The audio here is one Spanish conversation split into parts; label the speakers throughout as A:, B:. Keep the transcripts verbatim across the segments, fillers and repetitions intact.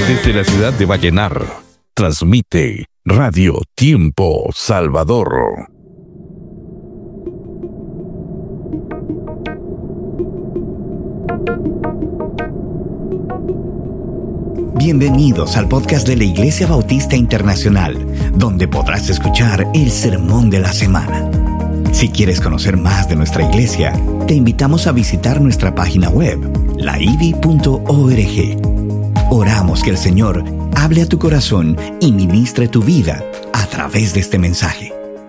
A: Desde la ciudad de Vallenar, transmite Radio Tiempo Salvador.
B: Bienvenidos al podcast de la Iglesia Bautista Internacional, donde podrás escuchar el sermón de la semana. Si quieres conocer más de nuestra iglesia, te invitamos a visitar nuestra página web, la i v i punto org. Oramos que el Señor hable a tu corazón y ministre tu vida a través de este mensaje.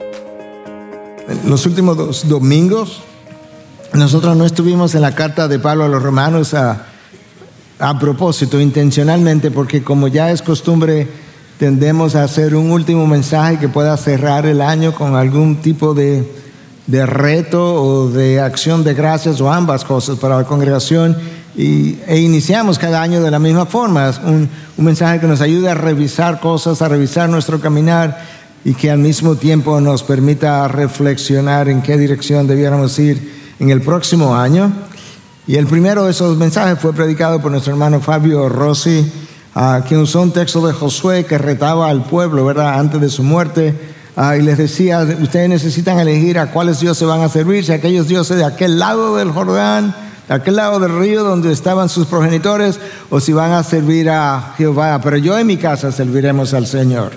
C: Los últimos dos domingos, nosotros no estuvimos en la carta de Pablo a los romanos a, a propósito, intencionalmente, porque como ya es costumbre, tendemos a hacer un último mensaje que pueda cerrar el año con algún tipo de, de reto o de acción de gracias o ambas cosas para la congregación. Y, e iniciamos cada año de la misma forma, un, un mensaje que nos ayude a revisar cosas, a revisar nuestro caminar y que al mismo tiempo nos permita reflexionar en qué dirección debiéramos ir en el próximo año. Y el primero de esos mensajes fue predicado por nuestro hermano Fabio Rossi, uh, quien usó un texto de Josué que retaba al pueblo, ¿verdad?, antes de su muerte, uh, y les decía: ustedes necesitan elegir a cuáles dioses van a servir, si aquellos dioses de aquel lado del Jordán, de aquel lado del río donde estaban sus progenitores, o si van a servir a Jehová. Pero yo en mi casa serviremos al Señor.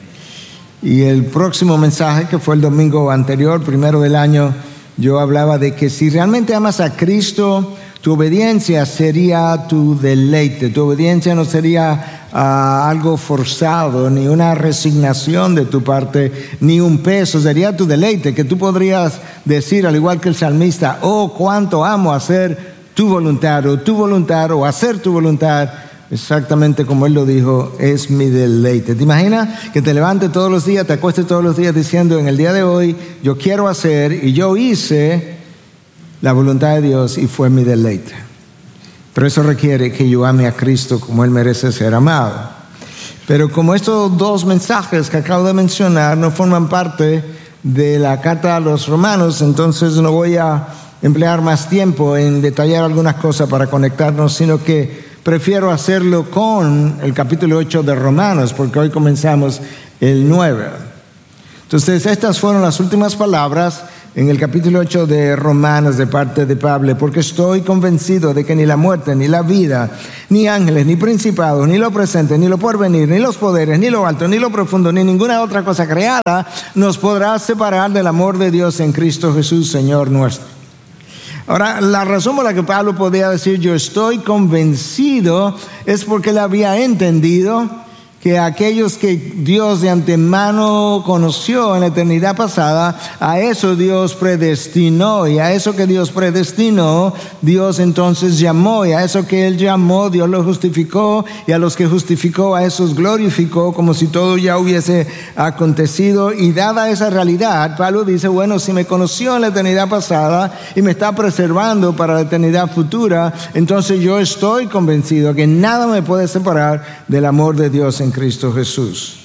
C: Y el próximo mensaje, que fue el domingo anterior, primero del año, yo hablaba de que si realmente amas a Cristo, tu obediencia sería tu deleite. Tu obediencia no sería uh, algo forzado, ni una resignación de tu parte, ni un peso. Sería tu deleite, que tú podrías decir, al igual que el salmista: oh, cuánto amo hacer tu voluntad, o tu voluntad, o hacer tu voluntad. Exactamente como él lo dijo, es mi deleite. ¿Te imaginas que te levantes todos los días, te acuestes todos los días diciendo: en el día de hoy yo quiero hacer y yo hice la voluntad de Dios y fue mi deleite? Pero eso requiere que yo ame a Cristo como Él merece ser amado. Pero como estos dos mensajes que acabo de mencionar no forman parte de la carta a los romanos, entonces no voy a emplear más tiempo en detallar algunas cosas para conectarnos, sino que prefiero hacerlo con el capítulo ocho de Romanos, porque hoy comenzamos el nueve. Entonces, estas fueron las últimas palabras en el capítulo ocho de Romanos de parte de Pablo: porque estoy convencido de que ni la muerte, ni la vida, ni ángeles, ni principados, ni lo presente, ni lo porvenir, ni los poderes, ni lo alto, ni lo profundo, ni ninguna otra cosa creada nos podrá separar del amor de Dios en Cristo Jesús, Señor nuestro. Ahora, la razón por la que Pablo podía decir yo estoy convencido es porque él había entendido que aquellos que Dios de antemano conoció en la eternidad pasada, a eso Dios predestinó, y a eso que Dios predestinó, Dios entonces llamó, y a eso que Él llamó, Dios lo justificó, y a los que justificó, a esos glorificó, como si todo ya hubiese acontecido. Y dada esa realidad, Pablo dice: bueno, si me conoció en la eternidad pasada y me está preservando para la eternidad futura, entonces yo estoy convencido que nada me puede separar del amor de Dios en Cristo Jesús.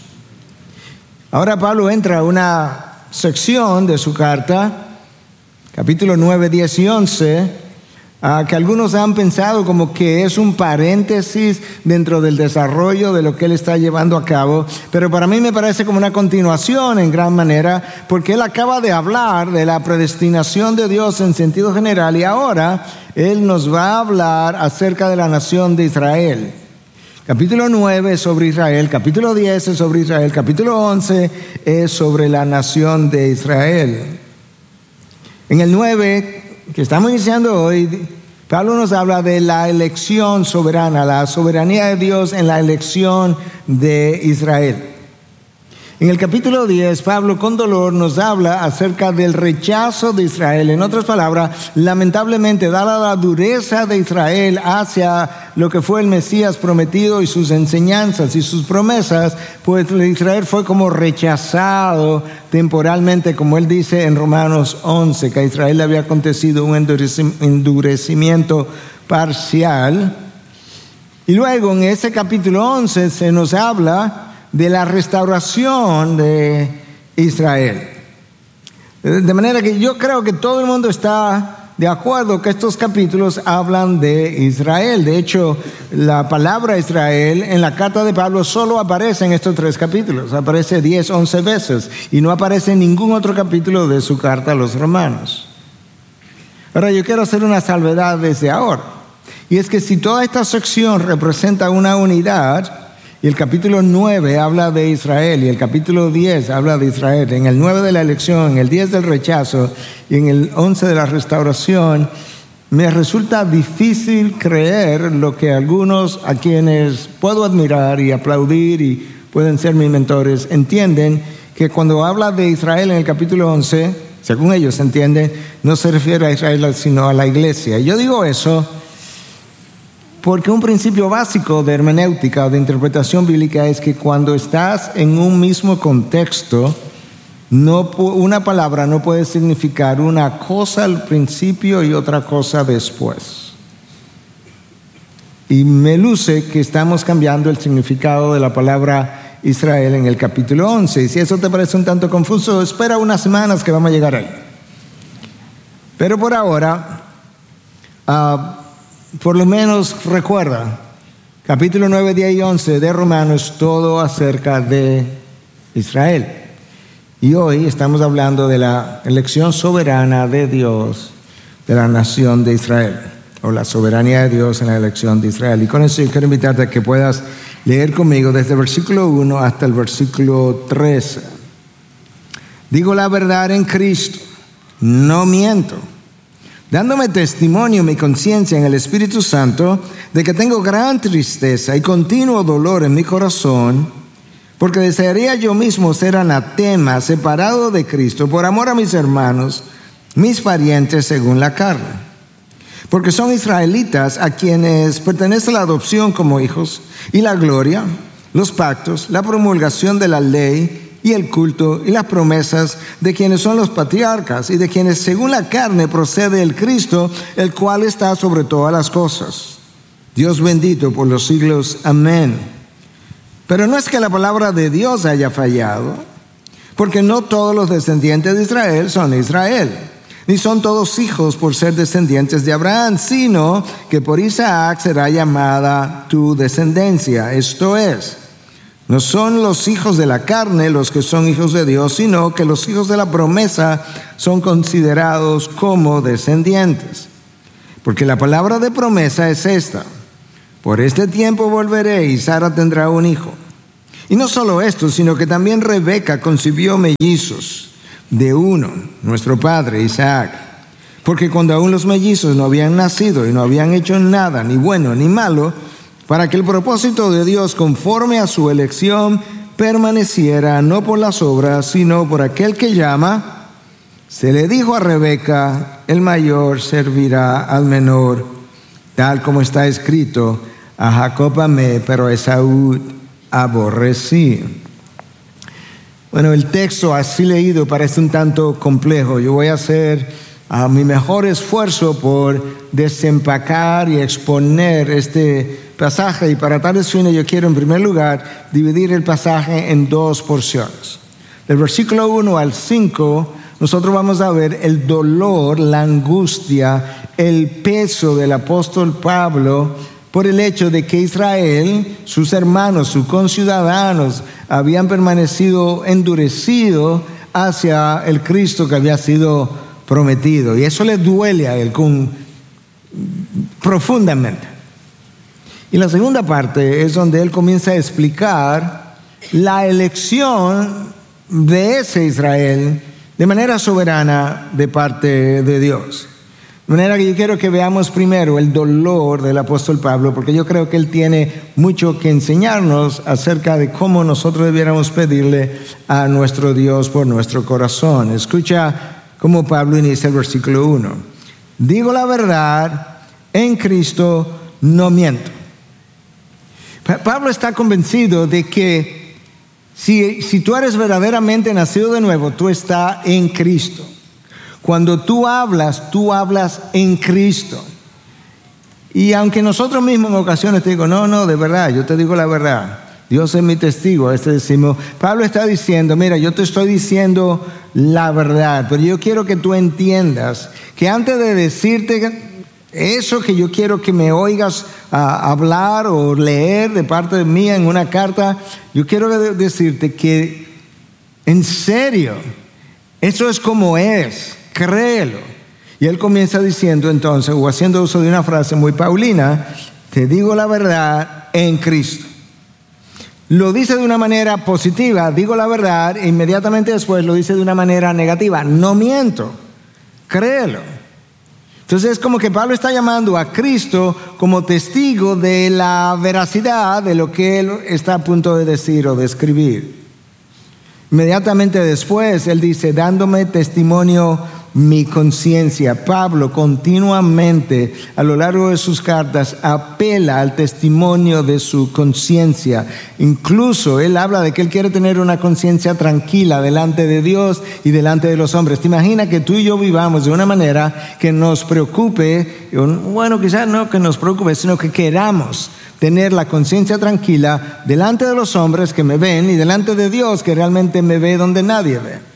C: Ahora Pablo entra a una sección de su carta, capítulo nueve, diez y once, uh, que algunos han pensado como que es un paréntesis dentro del desarrollo de lo que él está llevando a cabo, pero para mí me parece como una continuación en gran manera, porque él acaba de hablar de la predestinación de Dios en sentido general, y ahora él nos va a hablar acerca de la nación de Israel. Capítulo nueve es sobre Israel, capítulo diez es sobre Israel, capítulo once es sobre la nación de Israel. En el nueve, que estamos iniciando hoy, Pablo nos habla de la elección soberana, la soberanía de Dios en la elección de Israel. En el capítulo diez, Pablo con dolor nos habla acerca del rechazo de Israel. En otras palabras, lamentablemente, dada la dureza de Israel hacia lo que fue el Mesías prometido y sus enseñanzas y sus promesas, pues Israel fue como rechazado temporalmente, como él dice en Romanos once, que a Israel le había acontecido un endurecimiento parcial. Y luego en ese capítulo once se nos habla de la restauración de Israel. De manera que yo creo que todo el mundo está de acuerdo que estos capítulos hablan de Israel. De hecho, la palabra Israel en la carta de Pablo solo aparece en estos tres capítulos. Aparece diez, once veces y no aparece en ningún otro capítulo de su carta a los romanos. Ahora, yo quiero hacer una salvedad desde ahora. Y es que si toda esta sección representa una unidad, y el capítulo nueve habla de Israel, y el capítulo diez habla de Israel, en el nueve de la elección, en el diez del rechazo, y en el once de la restauración, me resulta difícil creer lo que algunos a quienes puedo admirar y aplaudir y pueden ser mis mentores, entienden que cuando habla de Israel en el capítulo once, según ellos entienden, no se refiere a Israel sino a la iglesia. Y yo digo eso porque un principio básico de hermenéutica o de interpretación bíblica es que cuando estás en un mismo contexto, no, una palabra no puede significar una cosa al principio y otra cosa después. Y me luce que estamos cambiando el significado de la palabra Israel en el capítulo once. Y si eso te parece un tanto confuso, espera unas semanas que vamos a llegar ahí. Pero por ahora, uh, por lo menos recuerda, capítulo nueve, diez y once de Romanos, todo acerca de Israel. Y hoy estamos hablando de la elección soberana de Dios de la nación de Israel, o la soberanía de Dios en la elección de Israel. Y con eso yo quiero invitarte a que puedas leer conmigo desde el versículo uno hasta el versículo trece. Digo la verdad en Cristo, no miento, dándome testimonio mi conciencia en el Espíritu Santo de que tengo gran tristeza y continuo dolor en mi corazón, porque desearía yo mismo ser anatema, separado de Cristo, por amor a mis hermanos, mis parientes según la carne. Porque son israelitas a quienes pertenece la adopción como hijos, y la gloria, los pactos, la promulgación de la ley, y el culto y las promesas de quienes son los patriarcas y de quienes según la carne procede el Cristo, el cual está sobre todas las cosas. Dios bendito por los siglos. Amén. Pero no es que la palabra de Dios haya fallado, porque no todos los descendientes de Israel son Israel, ni son todos hijos por ser descendientes de Abraham, sino que por Isaac será llamada tu descendencia. Esto es, no son los hijos de la carne los que son hijos de Dios, sino que los hijos de la promesa son considerados como descendientes. Porque la palabra de promesa es esta: por este tiempo volveré y Sara tendrá un hijo. Y no solo esto, sino que también Rebeca concibió mellizos de uno, nuestro padre Isaac. Porque cuando aún los mellizos no habían nacido y no habían hecho nada, ni bueno ni malo, para que el propósito de Dios conforme a su elección permaneciera no por las obras, sino por aquel que llama, se le dijo a Rebeca: el mayor servirá al menor, tal como está escrito: a Jacob amé, pero a Esaú aborrecí. Bueno, el texto así leído parece un tanto complejo. Yo voy a hacer a mi mejor esfuerzo por desempacar y exponer este pasaje, y para tales fines yo quiero en primer lugar dividir el pasaje en dos porciones. Del versículo uno al cinco nosotros vamos a ver el dolor, la angustia, el peso del apóstol Pablo por el hecho de que Israel, sus hermanos, sus conciudadanos, habían permanecido endurecidos hacia el Cristo que había sido prometido, y eso le duele a él con, profundamente. Y la segunda parte es donde él comienza a explicar la elección de ese Israel de manera soberana de parte de Dios. De manera que yo quiero que veamos primero el dolor del apóstol Pablo, porque yo creo que él tiene mucho que enseñarnos acerca de cómo nosotros debiéramos pedirle a nuestro Dios por nuestro corazón. Escucha cómo Pablo inicia el versículo uno. Digo la verdad, en Cristo no miento. Pablo está convencido de que si, si tú eres verdaderamente nacido de nuevo, tú estás en Cristo. Cuando tú hablas, tú hablas en Cristo. Y aunque nosotros mismos en ocasiones te digo, no, no, de verdad, yo te digo la verdad. Dios es mi testigo. Este decimos, Pablo está diciendo, mira, yo te estoy diciendo la verdad, pero yo quiero que tú entiendas que antes de decirte eso que yo quiero que me oigas a hablar o leer de parte de mí en una carta, yo quiero decirte que en serio, eso es como es, créelo. Y él comienza diciendo entonces, o haciendo uso de una frase muy paulina, te digo la verdad en Cristo. Lo dice de una manera positiva, digo la verdad, e inmediatamente después lo dice de una manera negativa, no miento, créelo. Entonces es como que Pablo está llamando a Cristo como testigo de la veracidad de lo que él está a punto de decir o de escribir. Inmediatamente después él dice, dándome testimonio mi conciencia. Pablo continuamente a lo largo de sus cartas apela al testimonio de su conciencia. Incluso él habla de que él quiere tener una conciencia tranquila delante de Dios y delante de los hombres. ¿Te imaginas que tú y yo vivamos de una manera que nos preocupe? Bueno, quizás no que nos preocupe, sino que queramos tener la conciencia tranquila delante de los hombres que me ven y delante de Dios que realmente me ve donde nadie ve.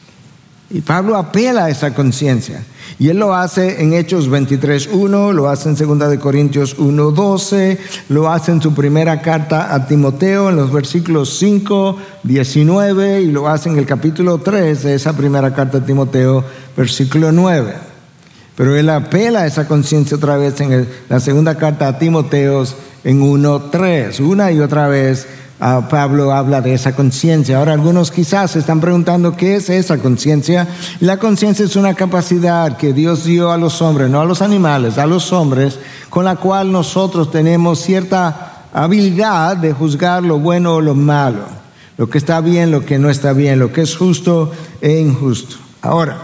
C: Y Pablo apela a esa conciencia. Y él lo hace en Hechos veintitrés uno, lo hace en segunda de Corintios uno doce, lo hace en su primera carta a Timoteo en los versículos cinco, diecinueve, y lo hace en el capítulo tres de esa primera carta a Timoteo, versículo nueve. Pero él apela a esa conciencia otra vez en el, la segunda carta a Timoteo en uno tres. Una y otra vez Uh, Pablo habla de esa conciencia. Ahora algunos quizás se están preguntando ¿qué es esa conciencia? La conciencia es una capacidad que Dios dio a los hombres, no a los animales, a los hombres, con la cual nosotros tenemos cierta habilidad de juzgar lo bueno o lo malo, lo que está bien, lo que no está bien, lo que es justo e injusto. Ahora,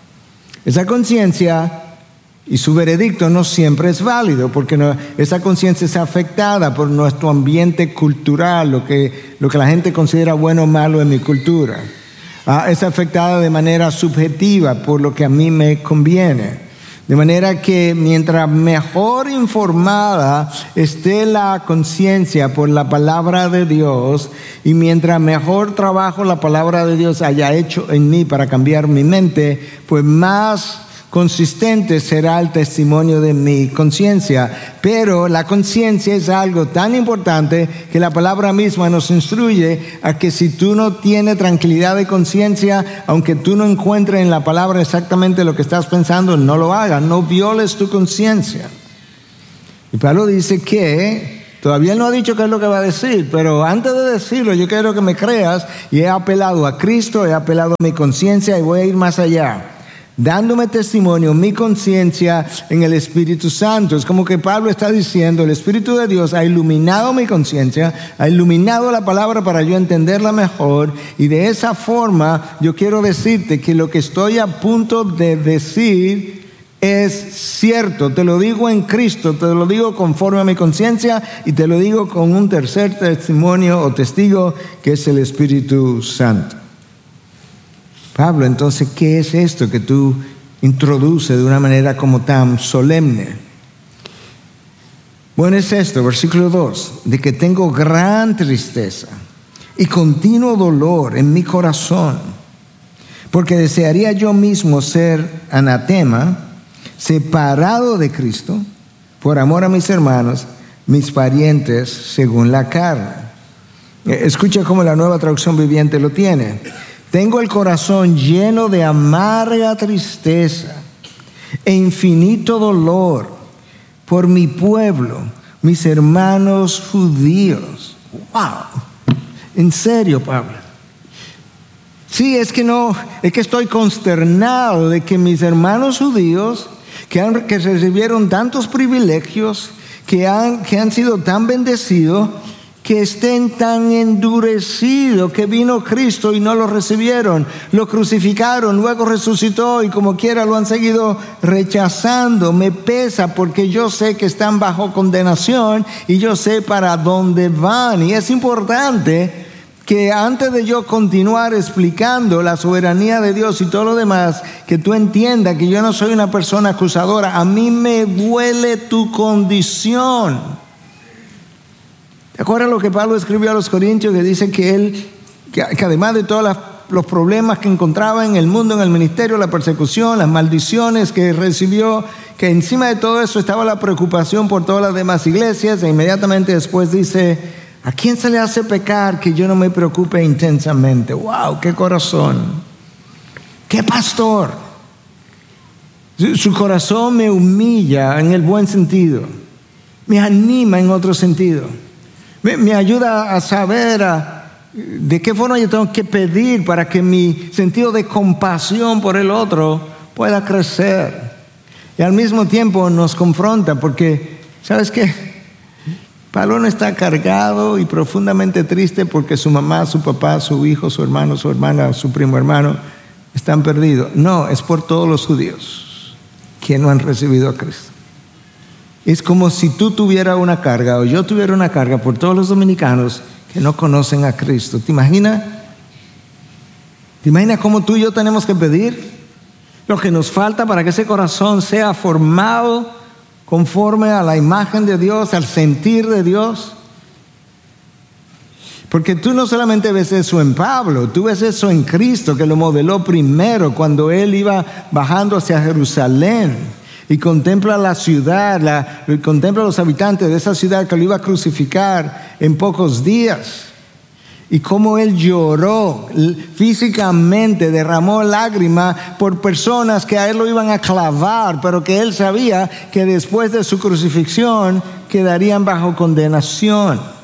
C: esa conciencia y su veredicto no siempre es válido, porque no, esa conciencia es afectada por nuestro ambiente cultural, lo que, lo que la gente considera bueno o malo en mi cultura. Ah, es afectada de manera subjetiva por lo que a mí me conviene. De manera que mientras mejor informada esté la conciencia por la palabra de Dios, y mientras mejor trabajo la palabra de Dios haya hecho en mí para cambiar mi mente, pues más consistente será el testimonio de mi conciencia. Pero la conciencia es algo tan importante que la palabra misma nos instruye a que si tú no tienes tranquilidad de conciencia, aunque tú no encuentres en la palabra exactamente lo que estás pensando, no lo hagas, no violes tu conciencia. Y Pablo dice que todavía no ha dicho qué es lo que va a decir, pero antes de decirlo yo quiero que me creas, y he apelado a Cristo, he apelado a mi conciencia y voy a ir más allá, dándome testimonio mi conciencia en el Espíritu Santo. Es como que Pablo está diciendo, el Espíritu de Dios ha iluminado mi conciencia, ha iluminado la palabra para yo entenderla mejor, y de esa forma yo quiero decirte que lo que estoy a punto de decir es cierto. Te lo digo en Cristo, te lo digo conforme a mi conciencia, y te lo digo con un tercer testimonio o testigo que es el Espíritu Santo. Pablo, entonces, ¿qué es esto que tú introduces de una manera como tan solemne? Bueno, es esto, versículo dos, de que tengo gran tristeza y continuo dolor en mi corazón, porque desearía yo mismo ser anatema, separado de Cristo, por amor a mis hermanos, mis parientes según la carne. Escucha cómo la Nueva Traducción Viviente lo tiene. Tengo el corazón lleno de amarga tristeza e infinito dolor por mi pueblo, mis hermanos judíos. ¡Wow! En serio, Pablo. Sí, es que no, es que estoy consternado de que mis hermanos judíos, que, han, que recibieron tantos privilegios, que han, que han sido tan bendecidos, que estén tan endurecidos, que vino Cristo y no lo recibieron, lo crucificaron, luego resucitó y como quiera lo han seguido rechazando. Me pesa porque yo sé que están bajo condenación y yo sé para dónde van. Y es importante que antes de yo continuar explicando la soberanía de Dios y todo lo demás, que tú entiendas que yo no soy una persona acusadora. A mí me duele tu condición. ¿Te acuerdas lo que Pablo escribió a los Corintios? Que dice que él, que, que además de todos las, los problemas que encontraba en el mundo, en el ministerio, la persecución, las maldiciones que recibió, que encima de todo eso estaba la preocupación por todas las demás iglesias, e inmediatamente después dice: ¿a quién se le hace pecar que yo no me preocupe intensamente? ¡Wow! ¡Qué corazón! ¡Qué pastor! Su, su corazón me humilla en el buen sentido, me anima en otro sentido, me, me ayuda a saber a, de qué forma yo tengo que pedir para que mi sentido de compasión por el otro pueda crecer. Y al mismo tiempo nos confronta porque, ¿sabes qué? Pablo no está cargado y profundamente triste porque su mamá, su papá, su hijo, su hermano, su hermana, su primo hermano están perdidos. No, es por todos los judíos que no han recibido a Cristo. Es como si tú tuvieras una carga o yo tuviera una carga por todos los dominicanos que no conocen a Cristo. ¿Te imaginas? ¿Te imaginas cómo tú y yo tenemos que pedir lo que nos falta para que ese corazón sea formado conforme a la imagen de Dios, al sentir de Dios? Porque tú no solamente ves eso en Pablo, tú ves eso en Cristo, que lo modeló primero cuando Él iba bajando hacia Jerusalén y contempla la ciudad, la, contempla a los habitantes de esa ciudad que lo iba a crucificar en pocos días. Y cómo Él lloró físicamente, derramó lágrimas por personas que a Él lo iban a clavar, pero que Él sabía que después de su crucifixión quedarían bajo condenación.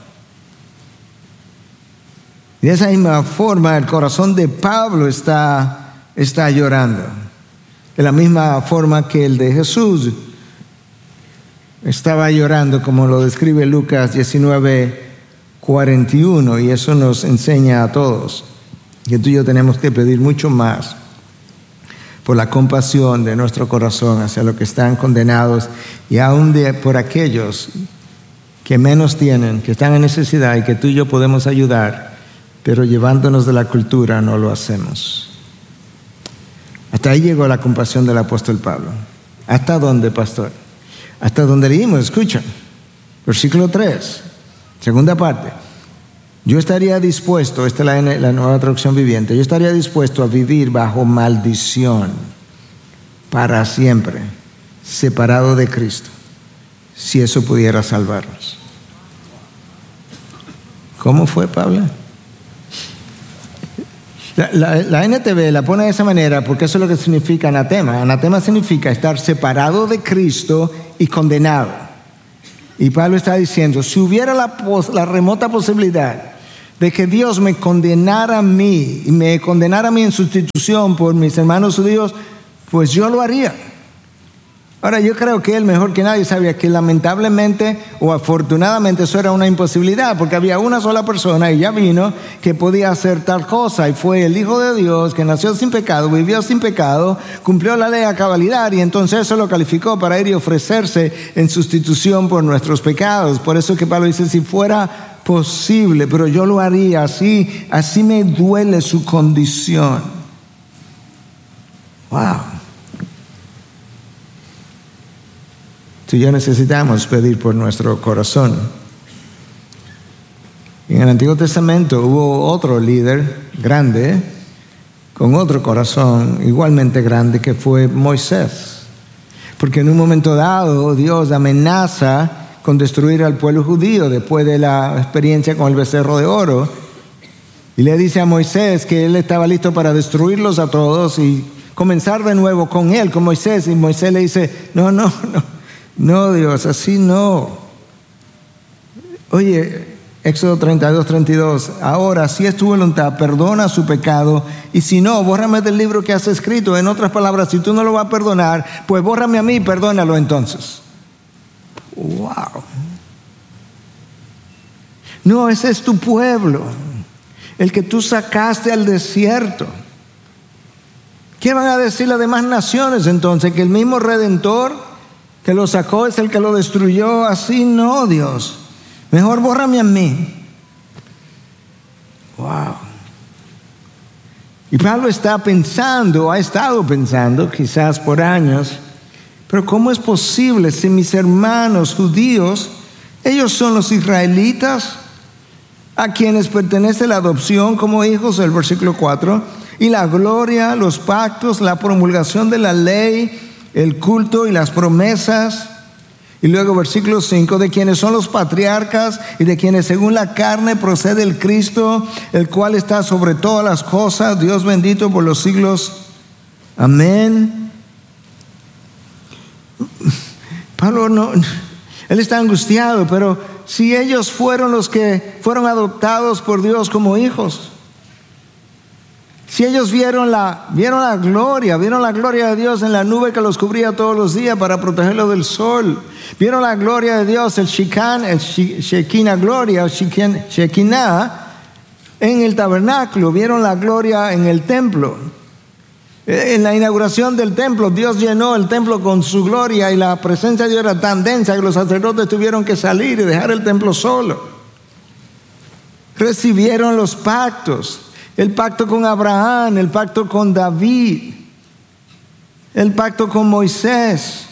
C: De esa misma forma el corazón de Pablo está, está llorando. De la misma forma que el de Jesús estaba llorando, como lo describe Lucas diecinueve cuarenta y uno, y eso nos enseña a todos que tú y yo tenemos que pedir mucho más por la compasión de nuestro corazón hacia los que están condenados y aún de, por aquellos que menos tienen, que están en necesidad y que tú y yo podemos ayudar, pero llevándonos de la cultura no lo hacemos. Hasta ahí llegó la compasión del apóstol Pablo. ¿Hasta dónde, pastor? Hasta donde leímos, escucha, versículo tres. Segunda parte. Yo estaría dispuesto, esta es la, la nueva traducción viviente, yo estaría dispuesto a vivir bajo maldición para siempre, separado de Cristo, si eso pudiera salvarnos. ¿Cómo fue, Pablo? La, la, la N T V la pone de esa manera porque eso es lo que significa anatema. Anatema significa estar separado de Cristo y condenado. Y Pablo está diciendo, si hubiera la, la remota posibilidad de que Dios me condenara a mí y me condenara a mí en sustitución por mis hermanos judíos, pues yo lo haría. Ahora, yo creo que él mejor que nadie sabía que lamentablemente o afortunadamente eso era una imposibilidad, porque había una sola persona y ya vino que podía hacer tal cosa, y fue el Hijo de Dios que nació sin pecado, vivió sin pecado, cumplió la ley a cabalidad, y entonces eso lo calificó para ir y ofrecerse en sustitución por nuestros pecados. Por eso que Pablo dice, si fuera posible, pero yo lo haría, así, así me duele su condición. Wow. Tú y yo necesitamos pedir por nuestro corazón. En el Antiguo Testamento hubo otro líder grande, con otro corazón igualmente grande, que fue Moisés. Porque en un momento dado Dios amenaza con destruir al pueblo judío después de la experiencia con el becerro de oro. Y le dice a Moisés que él estaba listo para destruirlos a todos y comenzar de nuevo con él, con Moisés. Y Moisés le dice, no, no, no. No, Dios, así no. Oye, Éxodo treinta y dos, treinta y dos. Ahora, si es tu voluntad, perdona su pecado. Y si no, bórrame del libro que has escrito. En otras palabras, si tú no lo vas a perdonar, pues bórrame a mí y perdónalo entonces. Wow. No, ese es tu pueblo, el que tú sacaste al desierto. ¿Qué van a decir las demás naciones entonces? ¿Que el mismo Redentor que lo sacó es el que lo destruyó? Así no, Dios. Mejor bórrame a mí. Wow. Y Pablo está pensando, ha estado pensando, quizás por años, pero ¿cómo es posible si mis hermanos judíos, ellos son los israelitas, a quienes pertenece la adopción como hijos, el versículo cuatro, y la gloria, los pactos, la promulgación de la ley, el culto y las promesas. Y luego versículo cinco, de quienes son los patriarcas y de quienes según la carne procede el Cristo, el cual está sobre todas las cosas, Dios bendito por los siglos. Amén. Pablo no, él está angustiado, pero si ellos fueron los que fueron adoptados por Dios como hijos, si ellos vieron la, vieron la gloria, vieron la gloria de Dios en la nube que los cubría todos los días para protegerlos del sol, vieron la gloria de Dios, el Shekinah, el Shekinah gloria, Shekinah en el tabernáculo, vieron la gloria en el templo. En la inauguración del templo, Dios llenó el templo con su gloria y la presencia de Dios era tan densa que los sacerdotes tuvieron que salir y dejar el templo solo. Recibieron los pactos. El pacto con Abraham, el pacto con David, el pacto con Moisés.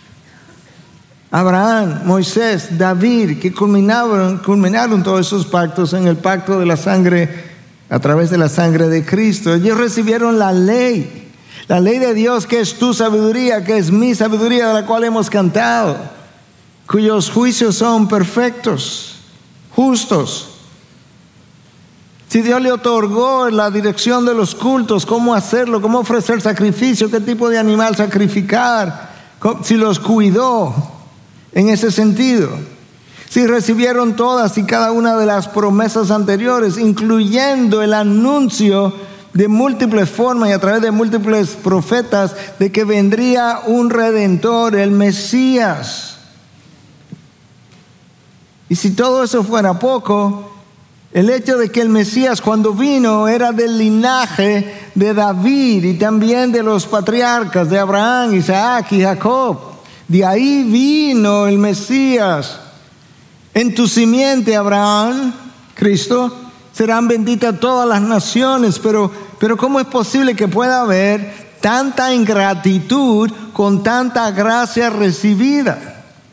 C: Abraham, Moisés, David, que culminaron, culminaron todos esos pactos en el pacto de la sangre, a través de la sangre de Cristo. Ellos recibieron la ley, la ley de Dios, que es tu sabiduría, que es mi sabiduría, de la cual hemos cantado, cuyos juicios son perfectos, justos. Si Dios le otorgó la dirección de los cultos, cómo hacerlo, cómo ofrecer sacrificio, qué tipo de animal sacrificar, si los cuidó en ese sentido, si recibieron todas y cada una de las promesas anteriores, incluyendo el anuncio de múltiples formas y a través de múltiples profetas de que vendría un Redentor, el Mesías. Y si todo eso fuera poco, el hecho de que el Mesías, cuando vino, era del linaje de David y también de los patriarcas de Abraham, Isaac y Jacob. De ahí vino el Mesías. En tu simiente, Abraham, Cristo, serán benditas todas las naciones. Pero, pero ¿cómo es posible que pueda haber tanta ingratitud con tanta gracia recibida?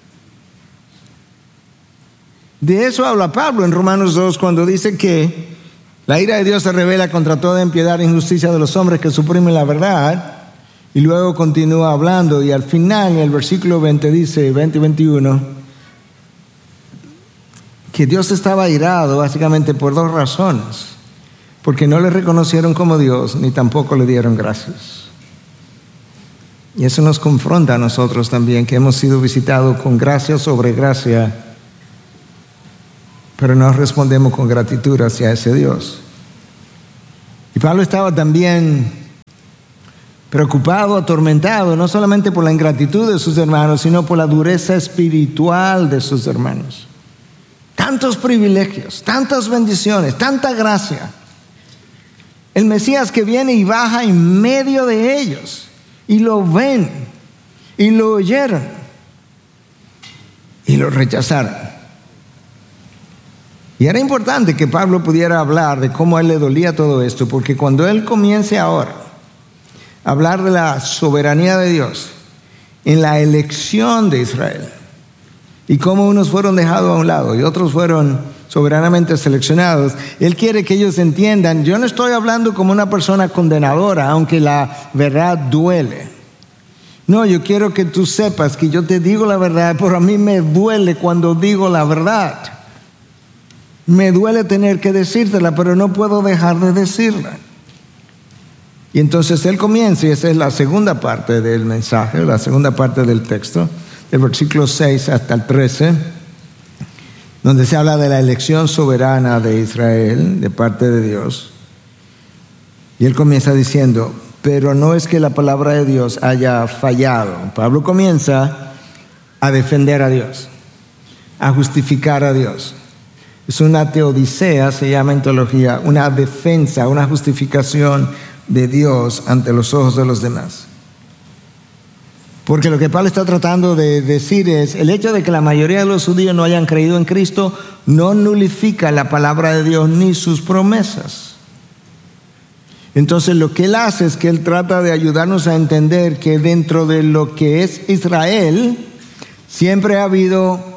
C: De eso habla Pablo en Romanos dos cuando dice que la ira de Dios se revela contra toda impiedad e injusticia de los hombres que suprimen la verdad. Y luego continúa hablando y al final en el versículo veinte dice, veinte y veintiuno, que Dios estaba irado básicamente por dos razones. Porque no le reconocieron como Dios ni tampoco le dieron gracias. Y eso nos confronta a nosotros también, que hemos sido visitados con gracia sobre gracia, pero no respondemos con gratitud hacia ese Dios. Y Pablo estaba también preocupado, atormentado, no solamente por la ingratitud de sus hermanos, sino por la dureza espiritual de sus hermanos. Tantos privilegios, tantas bendiciones, tanta gracia. El Mesías que viene y baja en medio de ellos, y lo ven, y lo oyeron, y lo rechazaron. Y era importante que Pablo pudiera hablar de cómo a él le dolía todo esto, porque cuando él comience ahora a hablar de la soberanía de Dios en la elección de Israel y cómo unos fueron dejados a un lado y otros fueron soberanamente seleccionados, él quiere que ellos entiendan, yo no estoy hablando como una persona condenadora, aunque la verdad duele. No, yo quiero que tú sepas que yo te digo la verdad, pero a mí me duele cuando digo la verdad. Me duele tener que decírtela, pero no puedo dejar de decirla. Y entonces él comienza, y esa es la segunda parte del mensaje, la segunda parte del texto, del versículo seis hasta el trece, donde se habla de la elección soberana de Israel de parte de Dios. Y él comienza diciendo, pero no es que la palabra de Dios haya fallado. Pablo comienza a defender a Dios, a justificar a Dios. Es una teodicea, se llama en teología, una defensa, una justificación de Dios ante los ojos de los demás. Porque lo que Pablo está tratando de decir es, el hecho de que la mayoría de los judíos no hayan creído en Cristo no nulifica la palabra de Dios ni sus promesas. Entonces lo que él hace es que él trata de ayudarnos a entender que dentro de lo que es Israel siempre ha habido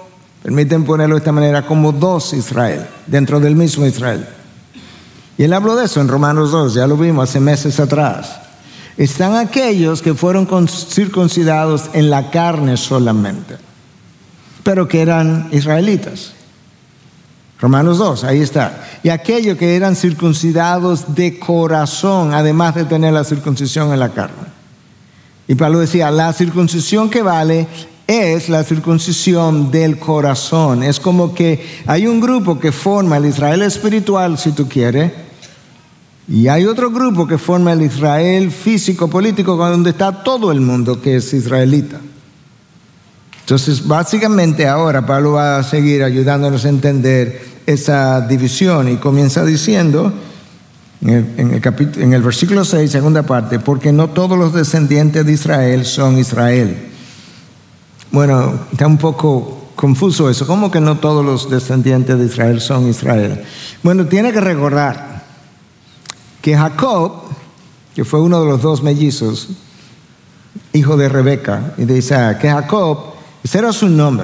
C: permiten ponerlo de esta manera, como dos Israel, dentro del mismo Israel. Y él habló de eso en Romanos dos, ya lo vimos hace meses atrás. Están aquellos que fueron circuncidados en la carne solamente, pero que eran israelitas. Romanos dos, ahí está. Y aquellos que eran circuncidados de corazón, además de tener la circuncisión en la carne. Y Pablo decía, la circuncisión que vale es la circuncisión del corazón. Es como que hay un grupo que forma el Israel espiritual, si tú quieres, y hay otro grupo que forma el Israel físico, político, donde está todo el mundo que es israelita. Entonces, básicamente ahora Pablo va a seguir ayudándonos a entender esa división y comienza diciendo en el, en el, capítulo, en el versículo seis, segunda parte, porque no todos los descendientes de Israel son Israel. Bueno, está un poco confuso eso. ¿Cómo que no todos los descendientes de Israel son Israel? Bueno, tiene que recordar que Jacob, que fue uno de los dos mellizos, hijo de Rebeca y de Isaac, que Jacob, ese era su nombre.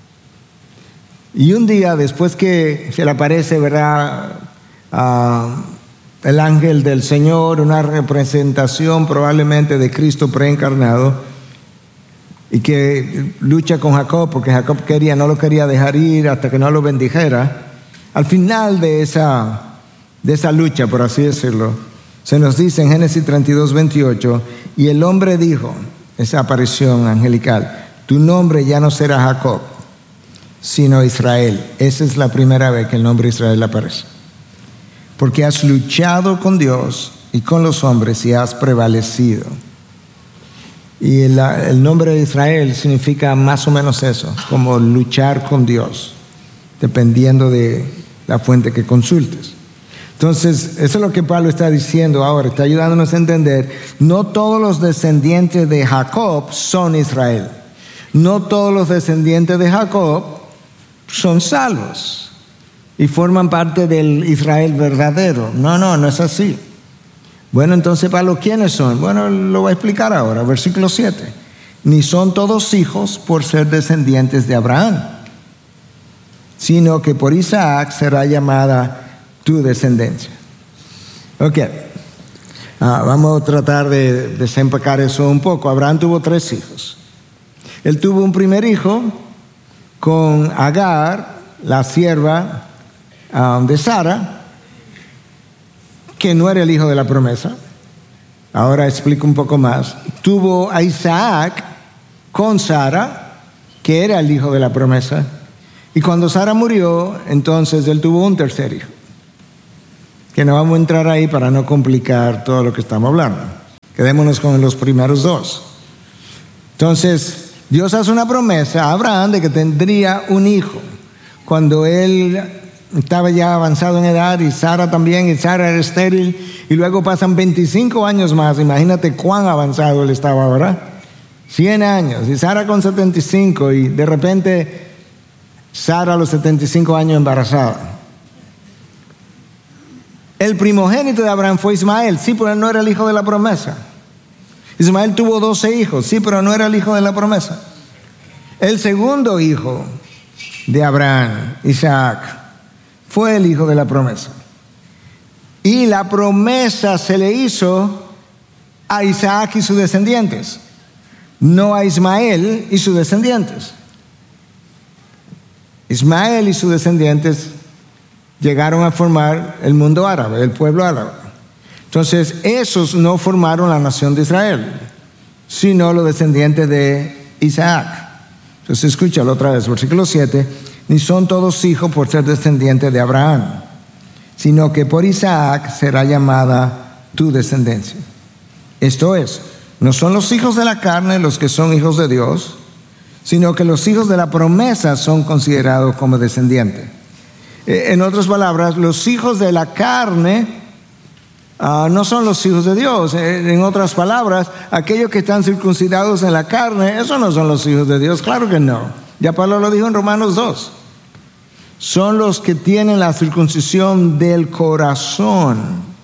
C: Y un día, después que se le aparece, ¿verdad?, uh, el ángel del Señor, una representación probablemente de Cristo preencarnado, y que lucha con Jacob, porque Jacob quería, no lo quería dejar ir hasta que no lo bendijera. Al final de esa de esa lucha, por así decirlo, se nos dice en Génesis treinta y dos, veintiocho, y el hombre dijo, esa aparición angelical, tu nombre ya no será Jacob, sino Israel. Esa es la primera vez que el nombre Israel aparece. Porque has luchado con Dios y con los hombres y has prevalecido. Y el, el nombre de Israel significa más o menos eso, como luchar con Dios, dependiendo de la fuente que consultes. Entonces, eso es lo que Pablo está diciendo ahora, está ayudándonos a entender, no todos los descendientes de Jacob son Israel. No todos los descendientes de Jacob son salvos y forman parte del Israel verdadero. No, no, no es así. Bueno, entonces, Pablo, ¿quiénes son? Bueno, lo voy a explicar ahora, versículo siete. Ni son todos hijos por ser descendientes de Abraham, sino que por Isaac será llamada tu descendencia. Ok, ah, vamos a tratar de desempacar eso un poco. Abraham tuvo tres hijos. Él tuvo un primer hijo con Agar, la sierva um, de Sara, que no era el hijo de la promesa. Ahora explico un poco más. Tuvo a Isaac con Sara, que era el hijo de la promesa. Y cuando Sara murió, entonces él tuvo un tercer hijo, que no vamos a entrar ahí para no complicar todo lo que estamos hablando. Quedémonos con los primeros dos. Entonces, Dios hace una promesa a Abraham de que tendría un hijo. Cuando él estaba ya avanzado en edad y Sara también, y Sara era estéril, y luego pasan veinticinco años más. Imagínate cuán avanzado él estaba ahora. cien años, y Sara con setenta y cinco, y de repente Sara a los setenta y cinco años embarazada. El primogénito de Abraham fue Ismael, sí, pero no era el hijo de la promesa. Ismael tuvo doce hijos, sí, pero no era el hijo de la promesa. El segundo hijo de Abraham, Isaac, fue el hijo de la promesa. Y la promesa se le hizo a Isaac y sus descendientes, no a Ismael y sus descendientes. Ismael y sus descendientes llegaron a formar el mundo árabe, el pueblo árabe. Entonces, esos no formaron la nación de Israel, sino los descendientes de Isaac. Entonces, escúchalo otra vez, versículo siete. Ni son todos hijos por ser descendientes de Abraham, sino que por Isaac será llamada tu descendencia. Esto es, no son los hijos de la carne los que son hijos de Dios, sino que los hijos de la promesa son considerados como descendientes. En otras palabras, los hijos de la carne uh, no son los hijos de Dios. En otras palabras, aquellos que están circuncidados en la carne, esos no son los hijos de Dios. Claro que no. Ya Pablo lo dijo en Romanos dos. Son los que tienen la circuncisión del corazón.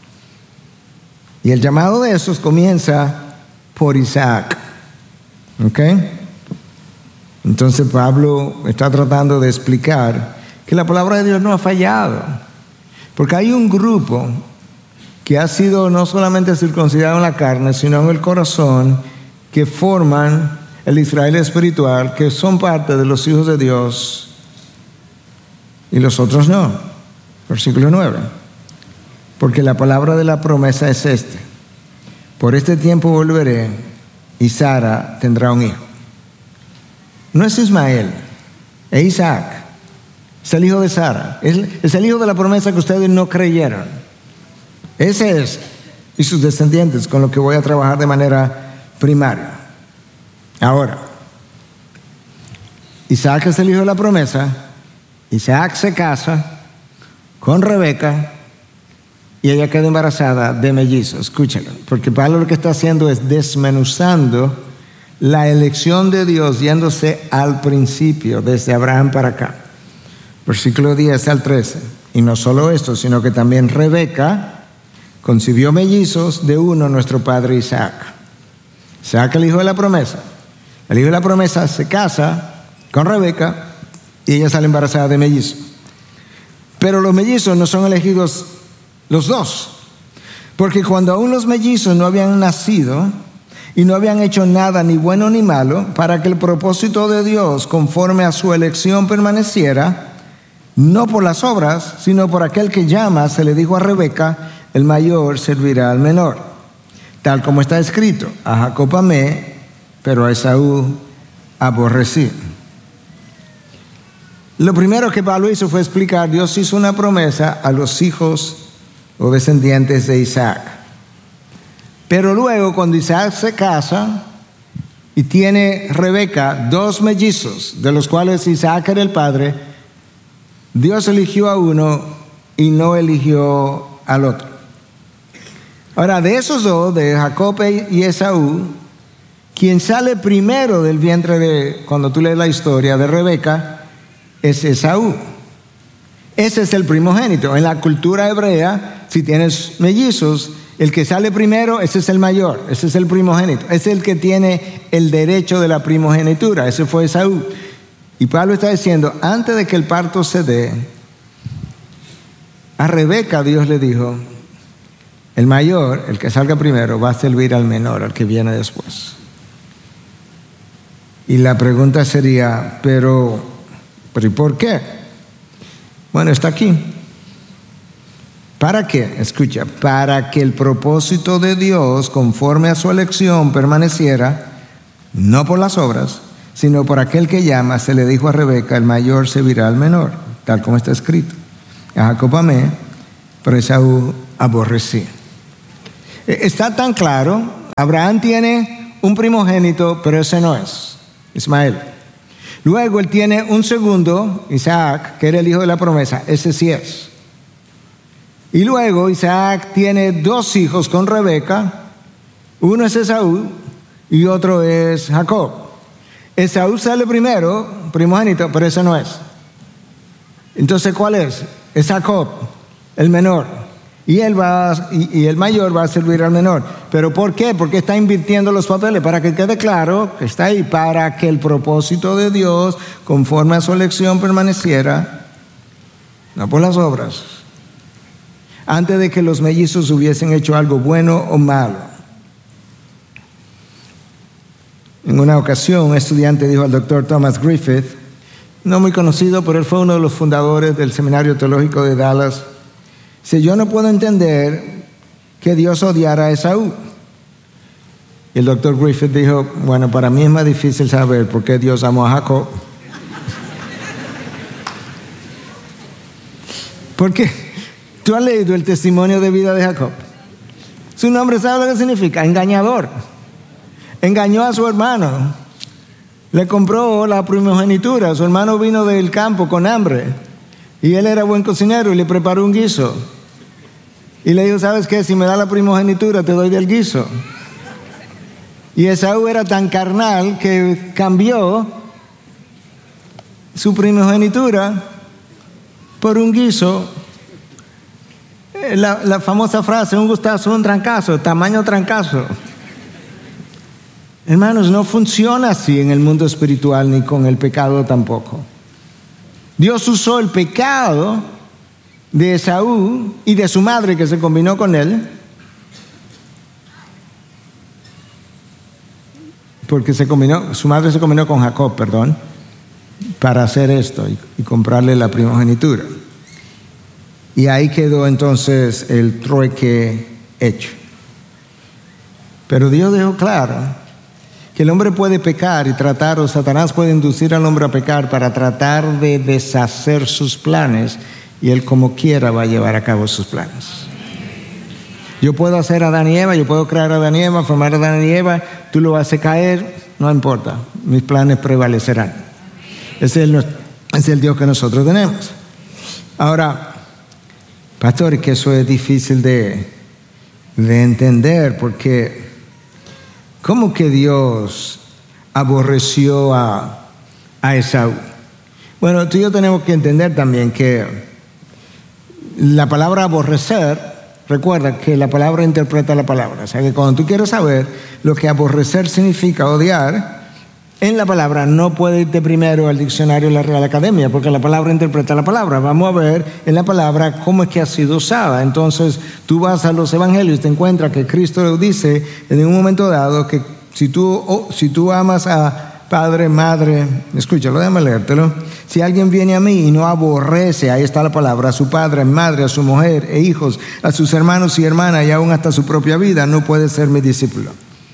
C: Y el llamado de esos comienza por Isaac. ¿Ok? Entonces Pablo está tratando de explicar que la palabra de Dios no ha fallado, porque hay un grupo que ha sido no solamente circuncidado en la carne, sino en el corazón, que forman el Israel espiritual, que son parte de los hijos de Dios, y los otros no. Versículo nueve. Porque la palabra de la promesa es este: por este tiempo volveré y Sara tendrá un hijo. No es Ismael, es Isaac. Es el hijo de Sara. Es, es el hijo de la promesa que ustedes no creyeron. Ese es, y sus descendientes, con lo que voy a trabajar de manera primaria. Ahora, Isaac es el hijo de la promesa. Isaac se casa con Rebeca y ella queda embarazada de mellizos. Escúchenlo, porque Pablo lo que está haciendo es desmenuzando la elección de Dios, yéndose al principio, desde Abraham para acá. Versículo diez al trece. Y no solo esto, sino que también Rebeca concibió mellizos de uno, nuestro padre Isaac. Isaac, el hijo de la promesa. El hijo de la promesa se casa con Rebeca y ella sale embarazada de mellizos. Pero los mellizos no son elegidos los dos, porque cuando aún los mellizos no habían nacido y no habían hecho nada ni bueno ni malo, para que el propósito de Dios conforme a su elección permaneciera, no por las obras, sino por aquel que llama, se le dijo a Rebeca: el mayor servirá al menor. Tal como está escrito: a Jacob amé, pero a Esaú aborrecí. Lo primero que Pablo hizo fue explicar: Dios hizo una promesa a los hijos o descendientes de Isaac. Pero luego, cuando Isaac se casa y tiene Rebeca dos mellizos, de los cuales Isaac era el padre, Dios eligió a uno y no eligió al otro. Ahora, de esos dos, de Jacob y Esaú, quien sale primero del vientre de, cuando tú lees la historia de Rebeca, es Esaú. Ese es el primogénito. En la cultura hebrea, si tienes mellizos, el que sale primero, ese es el mayor, ese es el primogénito, es el que tiene el derecho de la primogenitura. Ese fue Esaú. Y Pablo está diciendo: antes de que el parto se dé, a Rebeca Dios le dijo: el mayor, el que salga primero, va a servir al menor, al que viene después. Y la pregunta sería: pero, pero ¿y por qué? Bueno, está aquí. ¿Para qué? Escucha, para que el propósito de Dios, conforme a su elección, permaneciera, no por las obras, sino por aquel que llama. Se le dijo a Rebeca: el mayor servirá al menor, tal como está escrito: a Jacob amé, pero a Esaú aborrecí. Está tan claro. Abraham tiene un primogénito, pero ese no es Ismael. Luego él tiene un segundo, Isaac, que era el hijo de la promesa. Ese sí es. Y luego Isaac tiene dos hijos con Rebeca. Uno es Esaú y otro es Jacob. Esaú sale primero, primogénito, pero ese no es. Entonces, ¿cuál es? Es Jacob, el menor. Y él va, y, y el mayor va a servir al menor. ¿Pero por qué? Porque está invirtiendo los papeles, para que quede claro que está ahí, para que el propósito de Dios, conforme a su elección, permaneciera, no por las obras, antes de que los mellizos hubiesen hecho algo bueno o malo. En una ocasión, un estudiante dijo al doctor Thomas Griffith, no muy conocido, pero él fue uno de los fundadores del Seminario Teológico de Dallas: si yo no puedo entender que Dios odiara a Esaú. Y el doctor Griffith dijo: bueno, para mí es más difícil saber por qué Dios amó a Jacob. ¿Por qué? ¿Tú has leído el testimonio de vida de Jacob? Su nombre, ¿sabe lo que significa? Engañador. Engañó a su hermano. Le compró la primogenitura. Su hermano vino del campo con hambre. Y él era buen cocinero y le preparó un guiso. Y le dijo: ¿sabes qué? Si me da la primogenitura, te doy del guiso. Y Esaú era tan carnal que cambió su primogenitura por un guiso. La, la famosa frase: un gustazo, un trancazo, tamaño trancazo. Hermanos, no funciona así en el mundo espiritual ni con el pecado tampoco. Dios usó el pecado de Esaú y de su madre que se combinó con él, porque se combinó, su madre se combinó con Jacob, perdón, para hacer esto y, y comprarle la primogenitura. Y ahí quedó entonces el trueque hecho. Pero Dios dejó claro que el hombre puede pecar y tratar, o Satanás puede inducir al hombre a pecar para tratar de deshacer sus planes, y él como quiera va a llevar a cabo sus planes. Yo puedo hacer a Adán y Eva, yo puedo crear a Adán y Eva, formar a Adán y Eva, tú lo haces caer, no importa, mis planes prevalecerán. Ese es el, ese es el Dios que nosotros tenemos. Ahora, pastores, que eso es difícil de, de entender, porque ¿cómo que Dios aborreció a, a Esaú? Bueno, tú y yo tenemos que entender también que la palabra aborrecer, recuerda que la palabra interpreta la palabra. O sea que cuando tú quieres saber lo que aborrecer significa, odiar, en la palabra no puede irte primero al diccionario de la Real Academia, porque la palabra interpreta la palabra. Vamos a ver en la palabra cómo es que ha sido usada. Entonces tú vas a los evangelios y te encuentras que Cristo dice en un momento dado que si tú, oh, si tú amas a padre, madre, escúchalo, déjame leértelo. Si alguien viene a mí y no aborrece, ahí está la palabra, a su padre, madre, a su mujer e hijos, a sus hermanos y hermanas y aún hasta su propia vida, no puede ser mi discípulo.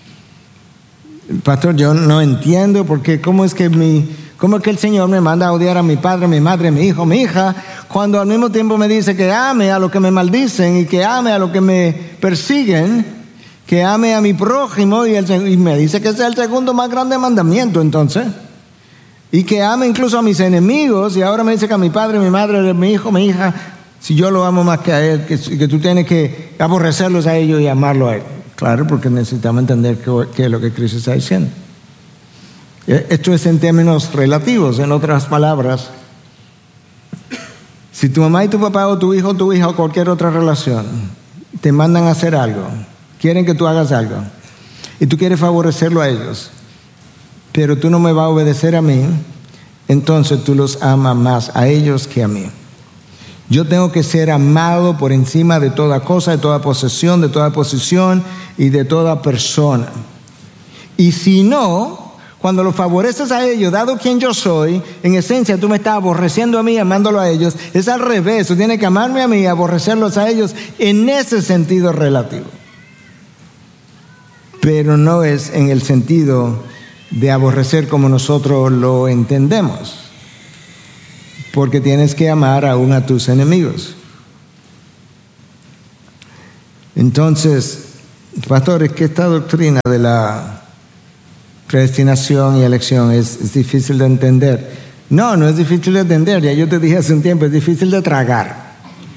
C: Pastor, yo no entiendo porque cómo es que mi, cómo es que el Señor me manda a odiar a mi padre, mi madre, mi hijo, mi hija, cuando al mismo tiempo me dice que ame a los que me maldicen y que ame a los que me persiguen, que ame a mi prójimo, y, el, y me dice que ese es el segundo más grande mandamiento entonces, y que ame incluso a mis enemigos, y ahora me dice que a mi padre, mi madre, mi hijo, mi hija, si yo lo amo más que a él, que, que tú tienes que aborrecerlos a ellos y amarlo a él. Claro, porque necesitamos entender qué, qué es lo que Cristo está diciendo. Esto es en términos relativos, en otras palabras. Si tu mamá y tu papá o tu hijo o tu hija o cualquier otra relación te mandan a hacer algo, quieren que tú hagas algo, y tú quieres favorecerlo a ellos, pero tú no me vas a obedecer a mí, entonces tú los amas más a ellos que a mí. Yo tengo que ser amado por encima de toda cosa, de toda posesión, de toda posición y de toda persona. Y si no, cuando los favoreces a ellos, dado quien yo soy, en esencia tú me estás aborreciendo a mí, amándolo a ellos. Es al revés, tú tienes que amarme a mí y aborrecerlos a ellos en ese sentido relativo. Pero no es en el sentido de aborrecer como nosotros lo entendemos. Porque tienes que amar aún a tus enemigos. Entonces, pastores, que esta doctrina de la predestinación y elección es, es difícil de entender. No, no es difícil de entender. Ya yo te dije hace un tiempo, es difícil de tragar.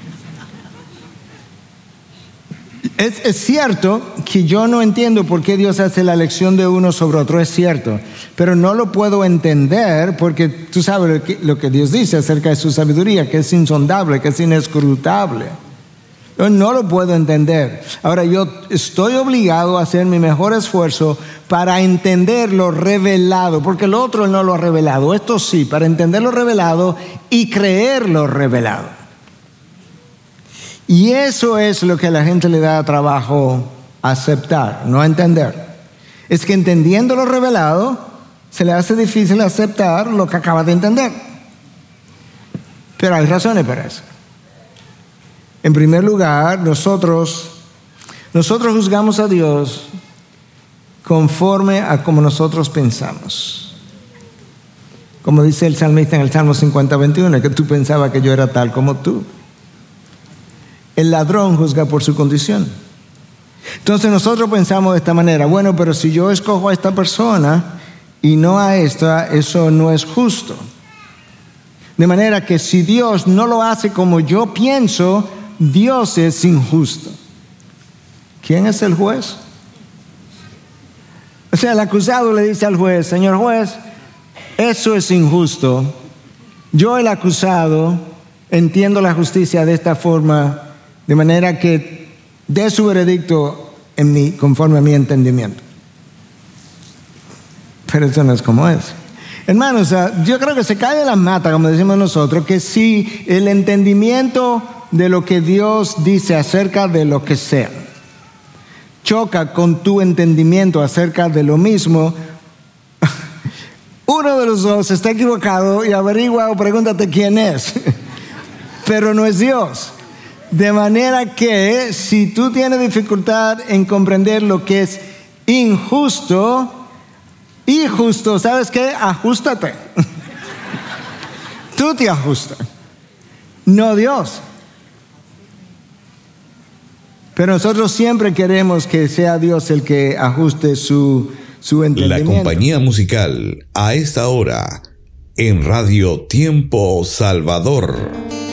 C: Es, es cierto que yo no entiendo por qué Dios hace la elección de uno sobre otro, es cierto, pero no lo puedo entender porque tú sabes lo que, lo que Dios dice acerca de su sabiduría, que es insondable, que es inescrutable. Yo no lo puedo entender. Ahora yo estoy obligado a hacer mi mejor esfuerzo para entender lo revelado, porque lo otro no lo ha revelado, esto sí, para entender lo revelado y creer lo revelado. Y eso es lo que a la gente le da trabajo aceptar, no entender. Es que entendiendo lo revelado, se le hace difícil aceptar lo que acaba de entender. Pero hay razones para eso. En primer lugar, nosotros, nosotros juzgamos a Dios conforme a como nosotros pensamos. Como dice el salmista en el Salmo cincuenta, veintiuno, que tú pensabas que yo era tal como tú. El ladrón juzga por su condición. Entonces nosotros pensamos de esta manera, bueno, pero si yo escojo a esta persona y no a esta, eso no es justo. De manera que si Dios no lo hace como yo pienso, Dios es injusto. ¿Quién es el juez? O sea, el acusado le dice al juez, señor juez, eso es injusto. Yo, el acusado, entiendo la justicia de esta forma, de manera que dé su veredicto en mi, conforme a mi entendimiento. Pero eso no es como es. Hermanos, yo creo que se cae de la mata, como decimos nosotros, que si el entendimiento de lo que Dios dice acerca de lo que sea choca con tu entendimiento acerca de lo mismo, uno de los dos está equivocado y averigua o pregúntate quién es. Pero no es Dios. De manera que si tú tienes dificultad en comprender lo que es injusto y justo, ¿sabes qué? Ajústate. Tú te ajustas, no Dios. Pero nosotros siempre queremos que sea Dios el que ajuste su, su entendimiento.
A: La compañía musical a esta hora en Radio Tiempo Salvador.